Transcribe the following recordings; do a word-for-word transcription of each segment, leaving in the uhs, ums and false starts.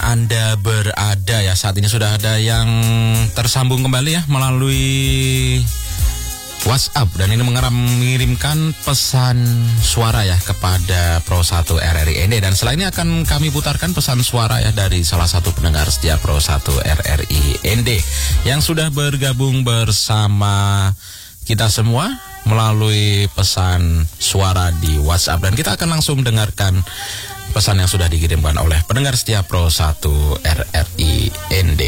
Anda berada ya. Saat ini sudah ada yang tersambung kembali ya melalui WhatsApp, dan ini mengirimkan pesan suara ya kepada Pro satu R R I N D, dan setelah ini akan kami putarkan pesan suara ya dari salah satu pendengar setia Pro satu R R I N D yang sudah bergabung bersama kita semua melalui pesan suara di WhatsApp, dan kita akan langsung dengarkan pesan yang sudah dikirimkan oleh pendengar setia Pro satu R R I N D.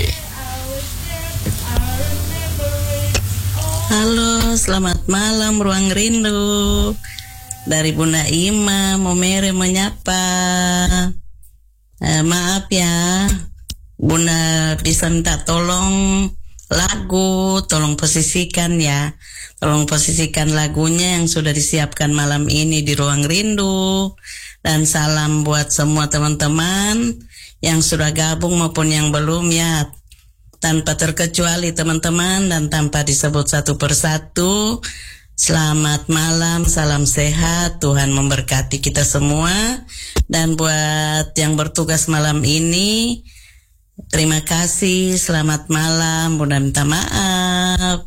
Halo, selamat malam Ruang Rindu. Dari Bunda Ima, Momere menyapa. Eh, maaf ya, Bunda bisa minta tolong lagu, tolong posisikan ya. Tolong posisikan lagunya yang sudah disiapkan malam ini di Ruang Rindu. Dan salam buat semua teman-teman yang sudah gabung maupun yang belum ya. Tanpa terkecuali teman-teman dan tanpa disebut satu persatu. Selamat malam, salam sehat, Tuhan memberkati kita semua. Dan buat yang bertugas malam ini, terima kasih, selamat malam, Bunda minta maaf.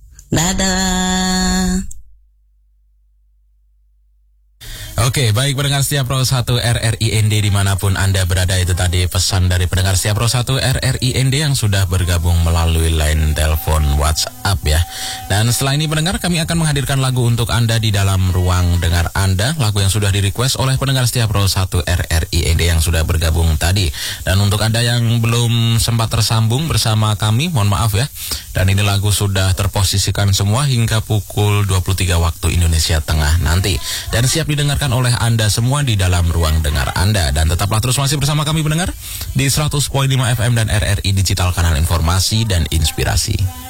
Dadah. Oke, baik pendengar setia Pro satu R R I N D dimanapun Anda berada, itu tadi pesan dari pendengar setia Pro satu R R I N D yang sudah bergabung melalui line telepon WhatsApp ya. Dan setelah ini pendengar, kami akan menghadirkan lagu untuk Anda di dalam ruang dengar Anda, lagu yang sudah di-request oleh pendengar setia Pro satu R R I N D yang sudah bergabung tadi. Dan untuk Anda yang belum sempat tersambung bersama kami, mohon maaf ya. Dan ini lagu sudah terposisikan semua hingga pukul dua puluh tiga waktu Indonesia Tengah nanti, dan siap didengarkan oleh Anda semua di dalam ruang dengar Anda. Dan tetaplah terus masih bersama kami pendengar di seratus koma lima F M dan R R I Digital, kanal informasi dan inspirasi.